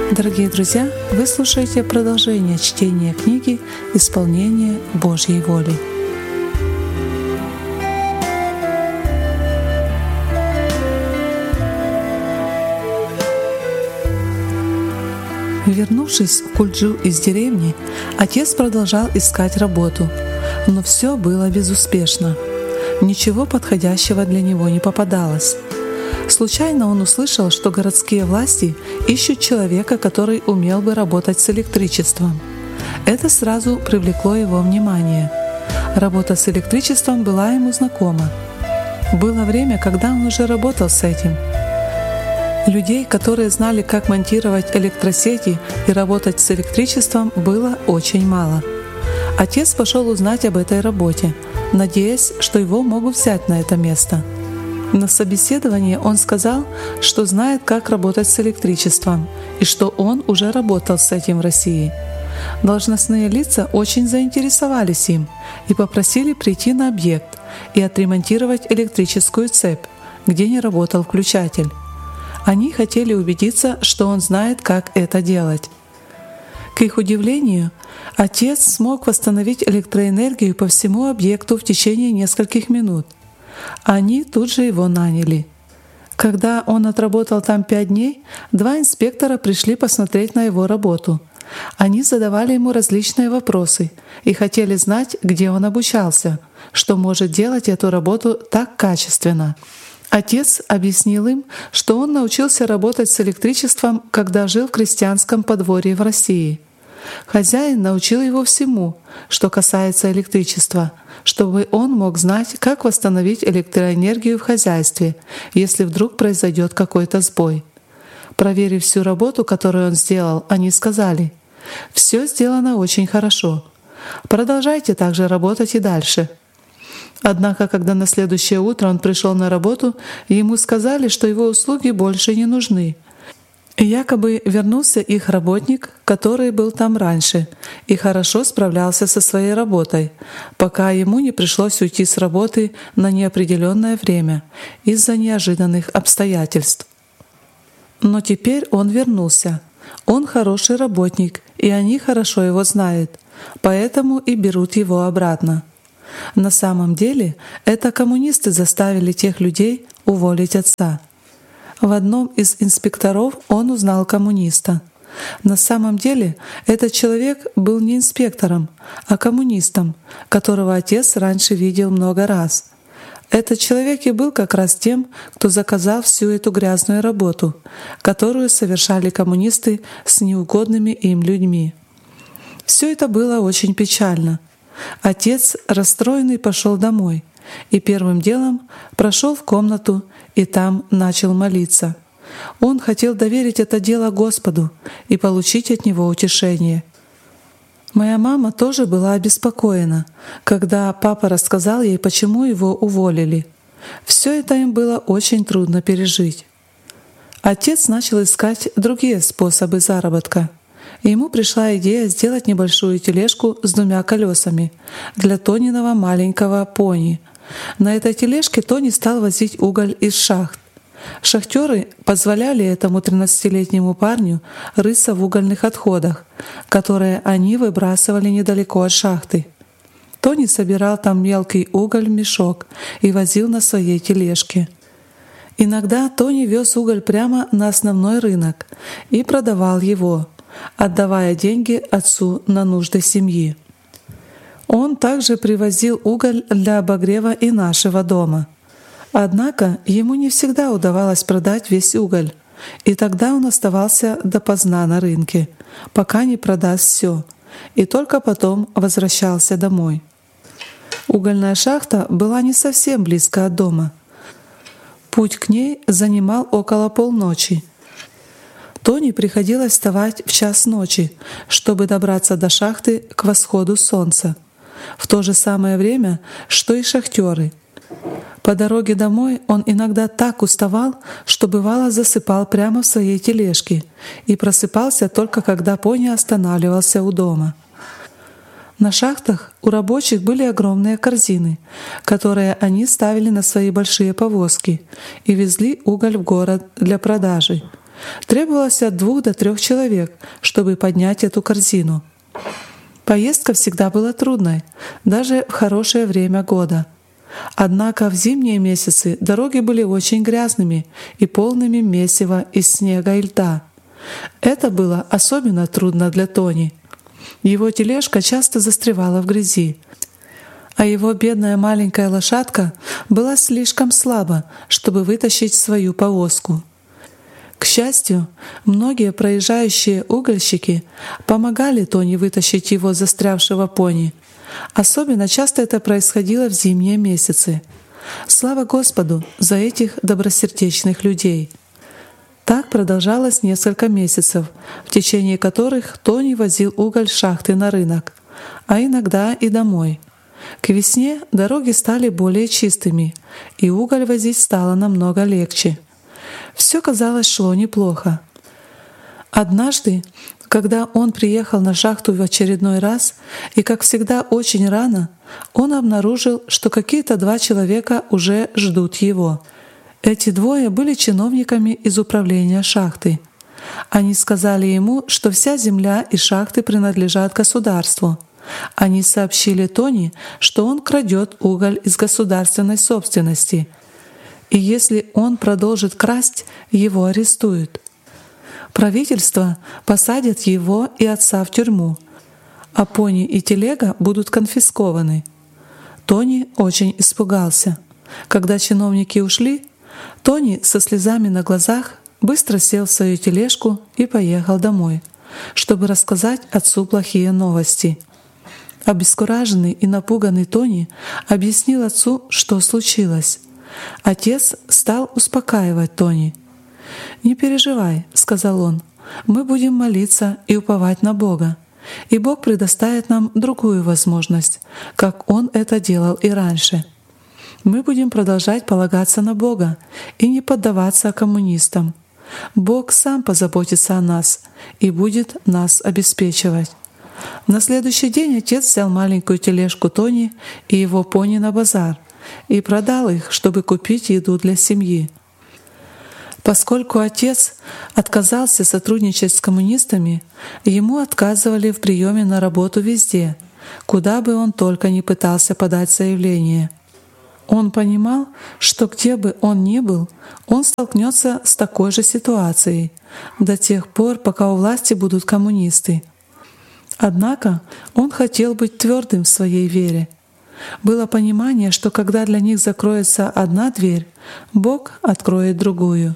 Дорогие друзья, вы слушаете продолжение чтения книги «Исполнение Божьей воли». Вернувшись в Кульджу из деревни, отец продолжал искать работу, но все было безуспешно. Ничего подходящего для него не попадалось. Случайно он услышал, что городские власти ищут человека, который умел бы работать с электричеством. Это сразу привлекло его внимание. Работа с электричеством была ему знакома. Было время, когда он уже работал с этим. Людей, которые знали, как монтировать электросети и работать с электричеством, было очень мало. Отец пошел узнать об этой работе, надеясь, что его могут взять на это место. На собеседовании он сказал, что знает, как работать с электричеством, и что он уже работал с этим в России. Должностные лица очень заинтересовались им и попросили прийти на объект и отремонтировать электрическую цепь, где не работал включатель. Они хотели убедиться, что он знает, как это делать. К их удивлению, отец смог восстановить электроэнергию по всему объекту в течение нескольких минут. Они тут же его наняли. Когда он отработал там 5 дней, 2 инспектора пришли посмотреть на его работу. Они задавали ему различные вопросы и хотели знать, где он обучался, что может делать эту работу так качественно. Отец объяснил им, что он научился работать с электричеством, когда жил в крестьянском подворье в России. Хозяин научил его всему, что касается электричества, чтобы он мог знать, как восстановить электроэнергию в хозяйстве, если вдруг произойдет какой-то сбой. Проверив всю работу, которую он сделал, они сказали: «Все сделано очень хорошо. Продолжайте также работать и дальше». Однако, когда на следующее утро он пришел на работу, ему сказали, что его услуги больше не нужны. Якобы вернулся их работник, который был там раньше, и хорошо справлялся со своей работой, пока ему не пришлось уйти с работы на неопределенное время из-за неожиданных обстоятельств. Но теперь он вернулся. Он хороший работник, и они хорошо его знают, поэтому и берут его обратно. На самом деле это коммунисты заставили тех людей уволить отца. В одном из инспекторов он узнал коммуниста. На самом деле этот человек был не инспектором, а коммунистом, которого отец раньше видел много раз. Этот человек и был как раз тем, кто заказал всю эту грязную работу, которую совершали коммунисты с неугодными им людьми. Все это было очень печально. Отец, расстроенный, пошел домой и первым делом прошел в комнату и там начал молиться. Он хотел доверить это дело Господу и получить от Него утешение. Моя мама тоже была обеспокоена, когда папа рассказал ей, почему его уволили. Все это им было очень трудно пережить. Отец начал искать другие способы заработка. Ему пришла идея сделать небольшую тележку с 2 колесами для Тониного маленького пони. На этой тележке Тони стал возить уголь из шахт. Шахтеры позволяли этому 13-летнему парню рыться в угольных отходах, которые они выбрасывали недалеко от шахты. Тони собирал там мелкий уголь в мешок и возил на своей тележке. Иногда Тони вез уголь прямо на основной рынок и продавал его, отдавая деньги отцу на нужды семьи. Он также привозил уголь для обогрева и нашего дома. Однако ему не всегда удавалось продать весь уголь, и тогда он оставался допоздна на рынке, пока не продаст все, и только потом возвращался домой. Угольная шахта была не совсем близко от дома. Путь к ней занимал около полночи. Тони приходилось вставать в 1:00 ночи, чтобы добраться до шахты к восходу солнца, в то же самое время, что и шахтеры. По дороге домой он иногда так уставал, что бывало засыпал прямо в своей тележке и просыпался только когда пони останавливался у дома. На шахтах у рабочих были огромные корзины, которые они ставили на свои большие повозки и везли уголь в город для продажи. Требовалось от 2 до 3 человек, чтобы поднять эту корзину. Поездка всегда была трудной, даже в хорошее время года. Однако в зимние месяцы дороги были очень грязными и полными месива из снега и льда. Это было особенно трудно для Тони. Его тележка часто застревала в грязи, а его бедная маленькая лошадка была слишком слаба, чтобы вытащить свою повозку. К счастью, многие проезжающие угольщики помогали Тони вытащить его застрявшего пони. Особенно часто это происходило в зимние месяцы. Слава Господу за этих добросердечных людей! Так продолжалось несколько месяцев, в течение которых Тони возил уголь с шахты на рынок, а иногда и домой. К весне дороги стали более чистыми, и уголь возить стало намного легче. Все, казалось, шло неплохо. Однажды, когда он приехал на шахту в очередной раз, и, как всегда, очень рано, он обнаружил, что какие-то 2 человека уже ждут его. Эти 2 были чиновниками из управления шахты. Они сказали ему, что вся земля и шахты принадлежат государству. Они сообщили Тони, что он крадет уголь из государственной собственности, и если он продолжит красть, его арестуют. Правительство посадит его и отца в тюрьму, а пони и телега будут конфискованы. Тони очень испугался. Когда чиновники ушли, Тони со слезами на глазах быстро сел в свою тележку и поехал домой, чтобы рассказать отцу плохие новости. Обескураженный и напуганный Тони объяснил отцу, что случилось. Отец стал успокаивать Тони. «Не переживай», — сказал он, — «мы будем молиться и уповать на Бога, и Бог предоставит нам другую возможность, как Он это делал и раньше. Мы будем продолжать полагаться на Бога и не поддаваться коммунистам. Бог сам позаботится о нас и будет нас обеспечивать». На следующий день отец взял маленькую тележку Тони и его пони на базар и продал их, чтобы купить еду для семьи. Поскольку отец отказался сотрудничать с коммунистами, ему отказывали в приеме на работу везде, куда бы он только ни пытался подать заявление. Он понимал, что где бы он ни был, он столкнется с такой же ситуацией до тех пор, пока у власти будут коммунисты. Однако он хотел быть твердым в своей вере. Было понимание, что когда для них закроется одна дверь, Бог откроет другую.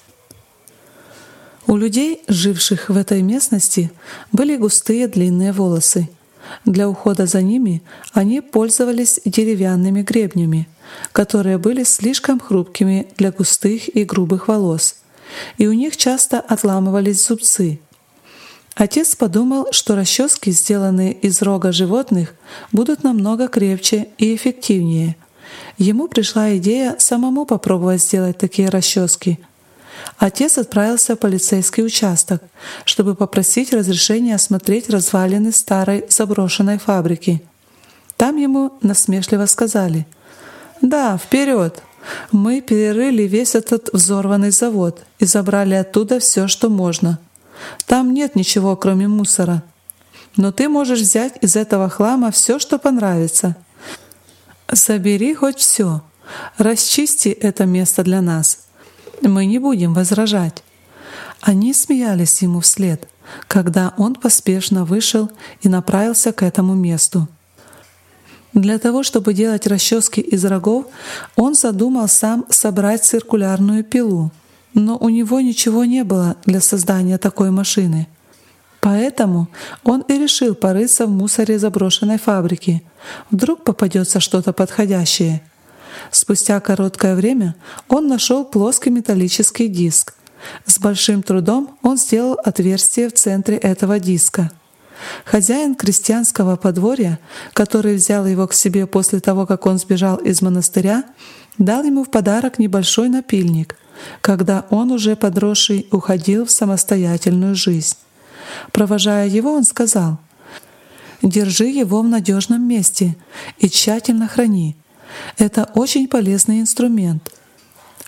У людей, живших в этой местности, были густые длинные волосы. Для ухода за ними они пользовались деревянными гребнями, которые были слишком хрупкими для густых и грубых волос, и у них часто отламывались зубцы. Отец подумал, что расчески, сделанные из рога животных, будут намного крепче и эффективнее. Ему пришла идея самому попробовать сделать такие расчески. Отец отправился в полицейский участок, чтобы попросить разрешения осмотреть развалины старой заброшенной фабрики. Там ему насмешливо сказали: «Да, вперед! Мы перерыли весь этот взорванный завод и забрали оттуда все, что можно. Там нет ничего, кроме мусора. Но ты можешь взять из этого хлама все, что понравится. Забери хоть все. Расчисти это место для нас. Мы не будем возражать». Они смеялись ему вслед, когда он поспешно вышел и направился к этому месту. Для того, чтобы делать расчески из рогов, он задумал сам собрать циркулярную пилу, но у него ничего не было для создания такой машины. Поэтому он и решил порыться в мусоре заброшенной фабрики. Вдруг попадется что-то подходящее. Спустя короткое время он нашел плоский металлический диск. С большим трудом он сделал отверстие в центре этого диска. Хозяин крестьянского подворья, который взял его к себе после того, как он сбежал из монастыря, дал ему в подарок небольшой напильник, когда он уже подросший уходил в самостоятельную жизнь. Провожая его, он сказал: «Держи его в надежном месте и тщательно храни. Это очень полезный инструмент.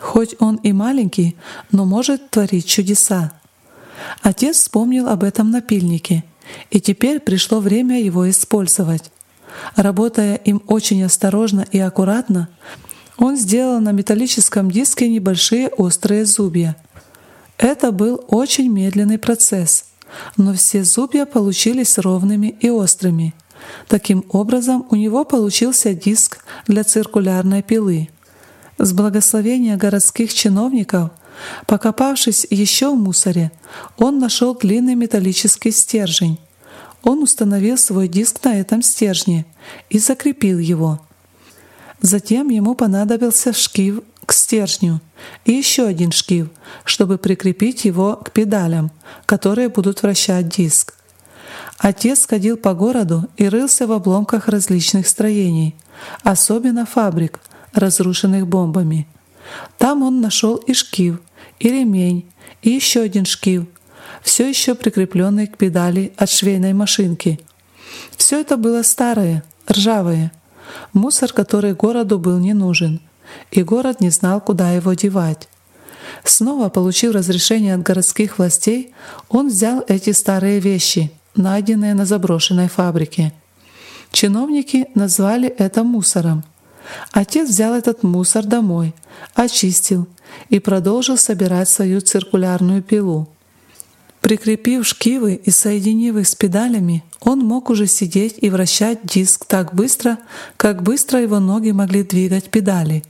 Хоть он и маленький, но может творить чудеса. Отец вспомнил об этом напильнике, и теперь пришло время его использовать. Работая им очень осторожно и аккуратно, он сделал на металлическом диске небольшие острые зубья. Это был очень медленный процесс, но все зубья получились ровными и острыми. Таким образом, у него получился диск для циркулярной пилы. С благословения городских чиновников, покопавшись еще в мусоре, он нашел длинный металлический стержень. Он установил свой диск на этом стержне и закрепил его. Затем ему понадобился шкив к стержню и еще один шкив, чтобы прикрепить его к педалям, которые будут вращать диск. Отец ходил по городу и рылся в обломках различных строений, особенно фабрик, разрушенных бомбами. Там он нашел и шкив, и ремень, и еще один шкив, все еще прикрепленный к педали от швейной машинки. Все это было старое, ржавое, мусор, который городу был не нужен, и город не знал, куда его девать. Снова получив разрешение от городских властей, он взял эти старые вещи, найденные на заброшенной фабрике. Чиновники назвали это мусором. Отец взял этот мусор домой, очистил и продолжил собирать свою циркулярную пилу. Прикрепив шкивы и соединив их с педалями, он мог уже сидеть и вращать диск так быстро, как быстро его ноги могли двигать педали.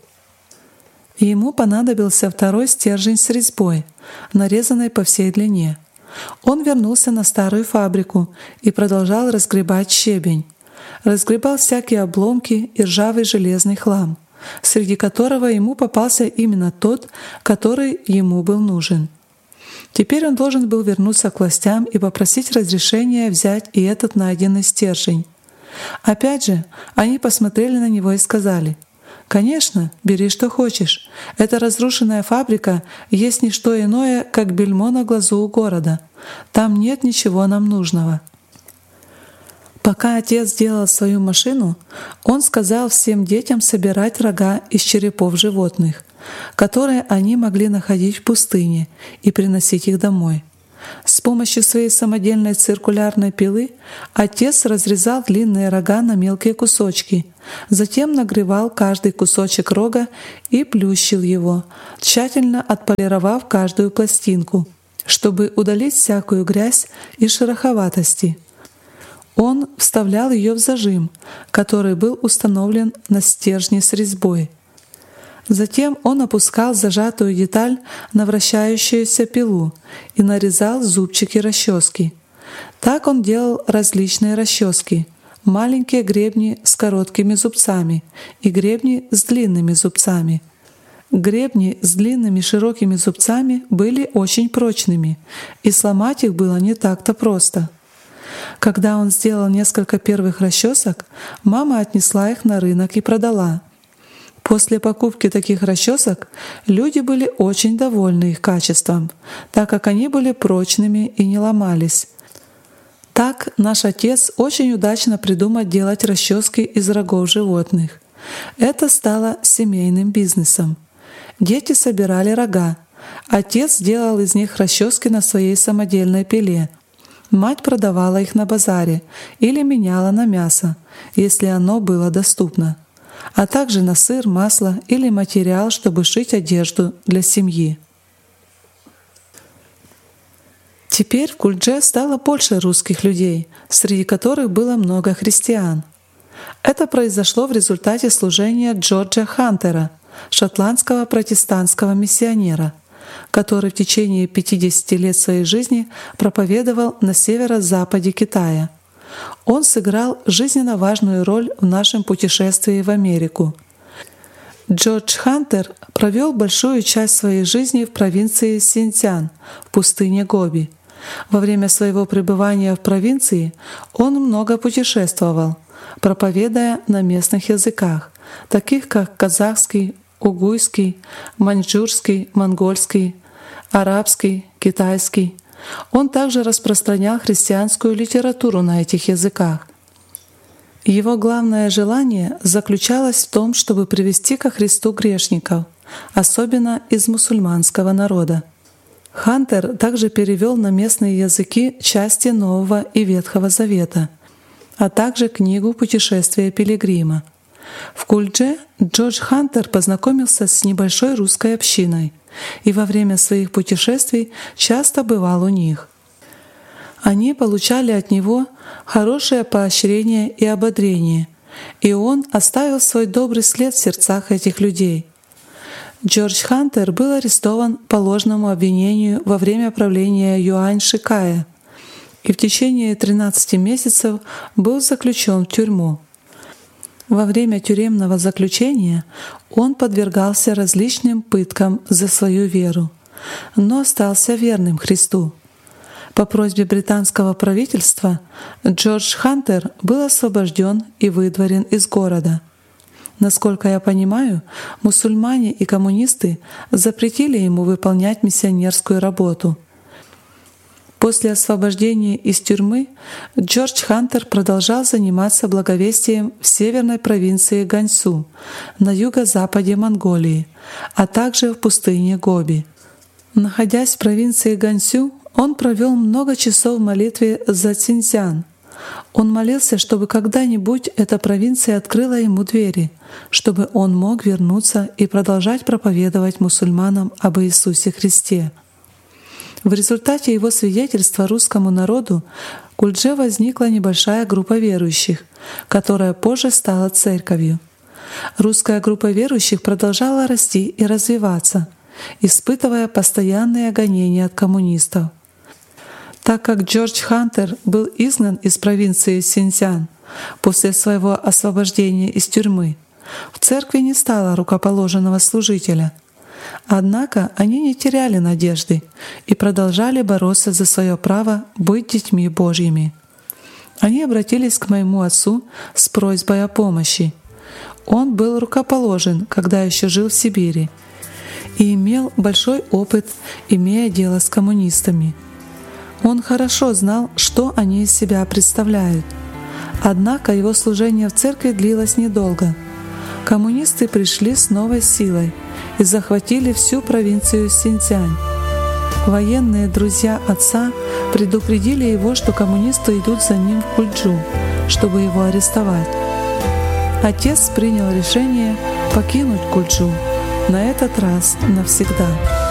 Ему понадобился второй стержень с резьбой, нарезанной по всей длине. Он вернулся на старую фабрику и продолжал разгребать щебень. Разгребал всякие обломки и ржавый железный хлам, среди которого ему попался именно тот, который ему был нужен. Теперь он должен был вернуться к властям и попросить разрешения взять и этот найденный стержень. Опять же, они посмотрели на него и сказали: «Конечно, бери что хочешь. Эта разрушенная фабрика есть не что иное, как бельмо на глазу у города. Там нет ничего нам нужного». Пока отец делал свою машину, он сказал всем детям собирать рога из черепов животных, которые они могли находить в пустыне, и приносить их домой. С помощью своей самодельной циркулярной пилы отец разрезал длинные рога на мелкие кусочки, затем нагревал каждый кусочек рога и плющил его, тщательно отполировав каждую пластинку, чтобы удалить всякую грязь и шероховатости. Он вставлял ее в зажим, который был установлен на стержне с резьбой. Затем он опускал зажатую деталь на вращающуюся пилу и нарезал зубчики расчески. Так он делал различные расчески: маленькие гребни с короткими зубцами и гребни с длинными зубцами. Гребни с длинными широкими зубцами были очень прочными, и сломать их было не так-то просто. Когда он сделал несколько первых расчесок, мама отнесла их на рынок и продала. После покупки таких расчесок люди были очень довольны их качеством, так как они были прочными и не ломались. Так наш отец очень удачно придумал делать расчески из рогов животных. Это стало семейным бизнесом. Дети собирали рога. Отец делал из них расчески на своей самодельной пиле. Мать продавала их на базаре или меняла на мясо, если оно было доступно, а также на сыр, масло или материал, чтобы шить одежду для семьи. Теперь в Кульдже стало больше русских людей, среди которых было много христиан. Это произошло в результате служения Джорджа Хантера, шотландского протестантского миссионера, который в течение 50 лет своей жизни проповедовал на северо-западе Китая. Он сыграл жизненно важную роль в нашем путешествии в Америку. Джордж Хантер провел большую часть своей жизни в провинции Синьцзян, в пустыне Гоби. Во время своего пребывания в провинции он много путешествовал, проповедуя на местных языках, таких как казахский, угуйский, маньчжурский, монгольский, арабский, китайский. Он также распространял христианскую литературу на этих языках. Его главное желание заключалось в том, чтобы привести ко Христу грешников, особенно из мусульманского народа. Хантер также перевел на местные языки части Нового и Ветхого Завета, а также книгу «Путешествие пилигрима». В Кульдже Джордж Хантер познакомился с небольшой русской общиной и во время своих путешествий часто бывал у них. Они получали от него хорошее поощрение и ободрение, и он оставил свой добрый след в сердцах этих людей. Джордж Хантер был арестован по ложному обвинению во время правления Юань Шикая и в течение 13 месяцев был заключен в тюрьму. Во время тюремного заключения он подвергался различным пыткам за свою веру, но остался верным Христу. По просьбе британского правительства Джордж Хантер был освобожден и выдворен из города. Насколько я понимаю, мусульмане и коммунисты запретили ему выполнять миссионерскую работу. После освобождения из тюрьмы Джордж Хантер продолжал заниматься благовестием в северной провинции Ганьсу, на юго-западе Монголии, а также в пустыне Гоби. Находясь в провинции Ганьсу, он провел много часов в молитве за Цзиньцзян. Он молился, чтобы когда-нибудь эта провинция открыла ему двери, чтобы он мог вернуться и продолжать проповедовать мусульманам об Иисусе Христе. В результате его свидетельства русскому народу в Кульдже возникла небольшая группа верующих, которая позже стала церковью. Русская группа верующих продолжала расти и развиваться, испытывая постоянные гонения от коммунистов. Так как Джордж Хантер был изгнан из провинции Синьцзян после своего освобождения из тюрьмы, в церкви не стало рукоположенного служителя. Однако они не теряли надежды и продолжали бороться за свое право быть детьми Божьими. Они обратились к моему отцу с просьбой о помощи. Он был рукоположен, когда еще жил в Сибири, и имел большой опыт, имея дело с коммунистами. Он хорошо знал, что они из себя представляют. Однако его служение в церкви длилось недолго. Коммунисты пришли с новой силой и захватили всю провинцию Синьцзянь. Военные друзья отца предупредили его, что коммунисты идут за ним в Кульджу, чтобы его арестовать. Отец принял решение покинуть Кульджу, на этот раз навсегда.